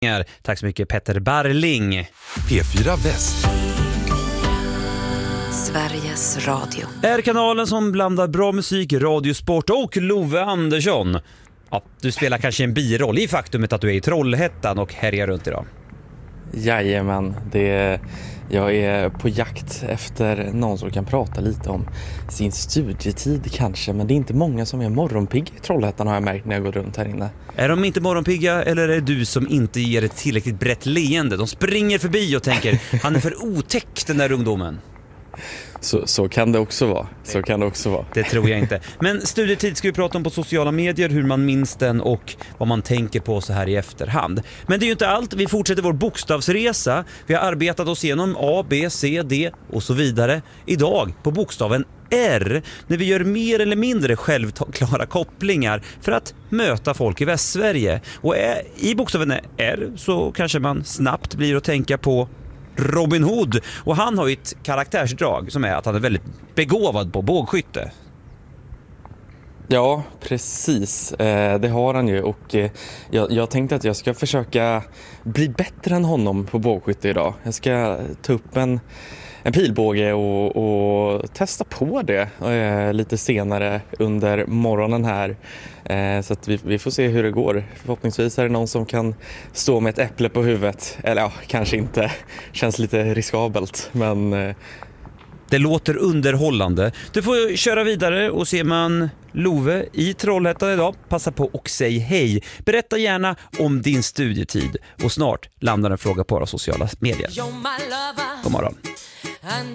Tack så mycket Petter Barling. P4 Väst. Sveriges Radio. Är kanalen som blandar bra musik, radiosport och Love Andersson. Ja, du spelar kanske en biroll i faktumet att du är i Trollhättan och härjar runt idag. Jajamän, jag är på jakt efter någon som kan prata lite om sin studietid kanske. Men det är inte många som är morgonpigga i Trollhättan har jag märkt när jag går runt här inne. Är de inte morgonpigga eller är det du som inte ger ett tillräckligt brett leende? De springer förbi och tänker, han är för otäck den där ungdomen. Så kan det också vara. Det tror jag inte. Men studietid ska vi prata om på sociala medier, hur man minns den och vad man tänker på så här i efterhand. Men det är ju inte allt. Vi fortsätter vår bokstavsresa. Vi har arbetat oss igenom A, B, C, D och så vidare. Idag på bokstaven R, när vi gör mer eller mindre självklara kopplingar för att möta folk i Västsverige. Och i bokstaven R så kanske man snabbt blir att tänka på Robin Hood, och han har ju ett karaktärsdrag som är att han är väldigt begåvad på bågskytte. Ja, precis. Det har han ju och jag tänkte att jag ska försöka bli bättre än honom på bågskytte idag. Jag ska ta upp en pilbåge och testa på det lite senare under morgonen här. Så att vi får se hur det går. Förhoppningsvis är det någon som kan stå med ett äpple på huvudet. Eller ja, kanske inte. Känns lite riskabelt, men... Det låter underhållande. Du får köra vidare och ser man Love i Trollhättan idag, passa på och säg hej. Berätta gärna om din studietid och snart landar en fråga på våra sociala medier. God morgon.